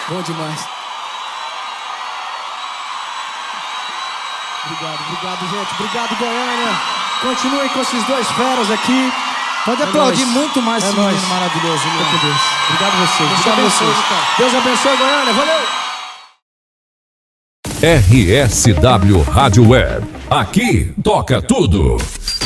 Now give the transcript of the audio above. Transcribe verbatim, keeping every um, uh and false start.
Bom demais. Obrigado, obrigado, gente. Obrigado, Goiânia. Continuem com esses dois feras aqui. Pode é aplaudir nóis. muito mais é esse nóis. menino maravilhoso. Meu Deus. Obrigado a vocês. Deus Obrigado a abençoe, vocês. cara. Deus abençoe, Goiânia. Valeu! R S W Rádio Web. Aqui toca tudo.